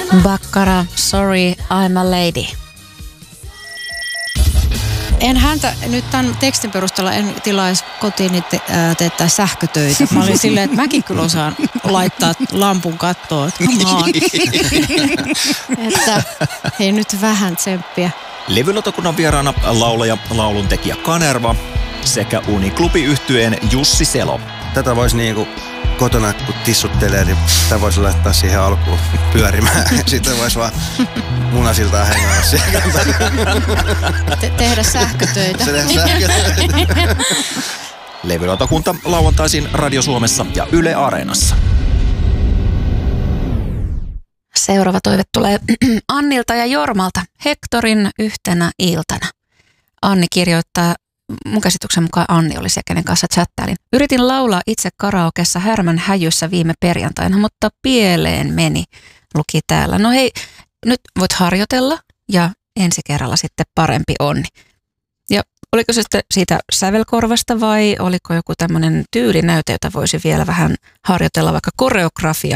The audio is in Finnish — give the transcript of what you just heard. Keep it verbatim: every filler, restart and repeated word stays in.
Bakkara, sorry, I'm a lady. En häntä nyt tämän tekstin perusteella en tilaisi kotiin te, ää, teettää sähkötöitä. Mä olin silleen, että mäkin kyllä osaan laittaa lampun kattoon. Että hei nyt vähän tsemppiä. Levylautakunnan vieraana laulaja, lauluntekijä Kanerva sekä Uniklubi-yhtyeen Jussi Selo. Tätä voisi niinku kotona, kun tissuttelee, niin tätä voisi laittaa siihen alkuun pyörimään. Sitten voisi vaan munasiltaa hengää siihen. Te- tehdä sähkötöitä. Se tehdä sähkötöitä. Levylautakunta lauantaisin Radio Suomessa ja Yle Areenassa. Seuraava toive tulee Annilta ja Jormalta Hektorin yhtenä iltana. Anni kirjoittaa, mun käsityksen mukaan Anni oli se, kenen kanssa chattailin. Yritin laulaa itse karaokessa Härmän häjyssä viime perjantaina, mutta pieleen meni, luki täällä. No hei, nyt voit harjoitella ja ensi kerralla sitten parempi onni. Ja oliko se sitten siitä sävelkorvasta vai oliko joku tämmöinen tyylinäyte, jota voisi vielä vähän harjoitella vaikka koreografia